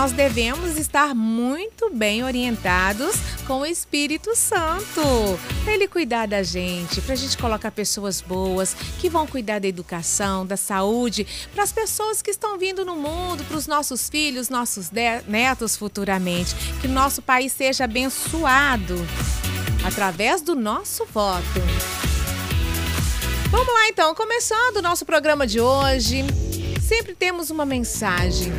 nós devemos estar muito bem orientados com o Espírito Santo, para Ele cuidar da gente, para a gente colocar pessoas boas, que vão cuidar da educação, da saúde, para as pessoas que estão vindo no mundo, para os nossos filhos, nossos netos futuramente. Que o nosso país seja abençoado através do nosso voto. Vamos lá então, começando o nosso programa de hoje, sempre temos uma mensagem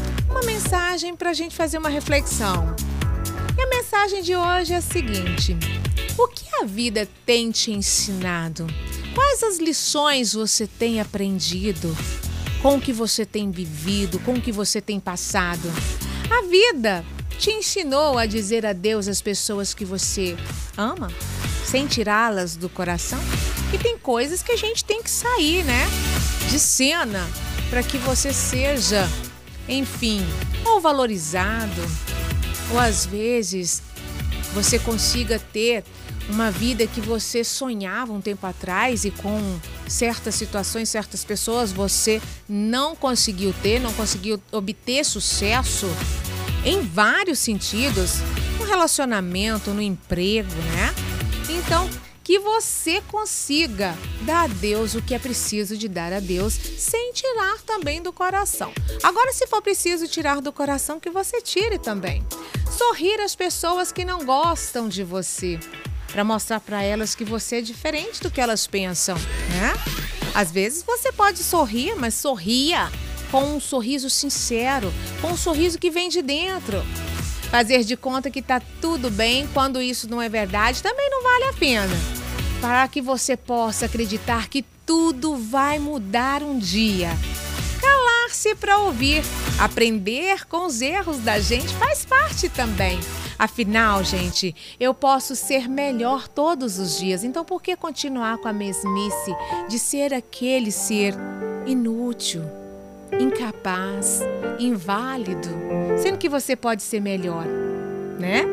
para a gente fazer uma reflexão. E a mensagem de hoje é a seguinte: o que a vida tem te ensinado? Quais as lições você tem aprendido com o que você tem vivido, com o que você tem passado? A vida te ensinou a dizer adeus às pessoas que você ama, sem tirá-las do coração? E tem coisas que a gente tem que sair, né, de cena, para que você seja, enfim, ou valorizado, ou às vezes você consiga ter uma vida que você sonhava um tempo atrás e com certas situações, certas pessoas você não conseguiu ter, não conseguiu obter sucesso em vários sentidos, no relacionamento, no emprego, né? Então, que você consiga dar a Deus o que é preciso de dar a Deus, sem tirar também do coração. Agora, se for preciso tirar do coração, que você tire também. Sorrir às pessoas que não gostam de você, para mostrar para elas que você é diferente do que elas pensam, né? Às vezes você pode sorrir, mas sorria com um sorriso sincero, com um sorriso que vem de dentro. Fazer de conta que está tudo bem quando isso não é verdade também não vale a pena. Para que você possa acreditar que tudo vai mudar um dia. Calar-se para ouvir, aprender com os erros da gente faz parte também. Afinal, gente, eu posso ser melhor todos os dias. Então, por que continuar com a mesmice de ser aquele ser inútil, incapaz, inválido, sendo que você pode ser melhor, né?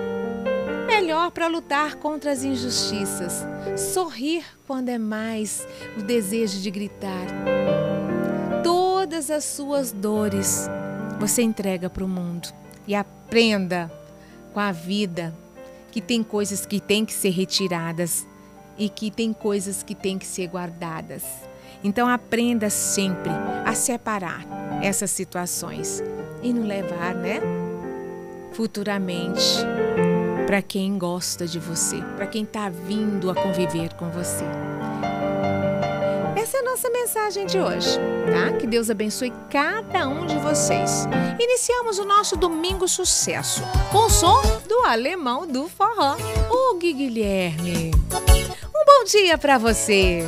Melhor para lutar contra as injustiças, sorrir quando é mais o desejo de gritar. Todas as suas dores você entrega para o mundo e aprenda com a vida que tem coisas que têm que ser retiradas e que tem coisas que têm que ser guardadas. Então aprenda sempre a separar essas situações e não levar, né, futuramente para quem gosta de você, para quem está vindo a conviver com você. Essa é a nossa mensagem de hoje, tá? Que Deus abençoe cada um de vocês. Iniciamos o nosso Domingo Sucesso com o som do Alemão do Forró, o Gui Guilherme. Um bom dia para você!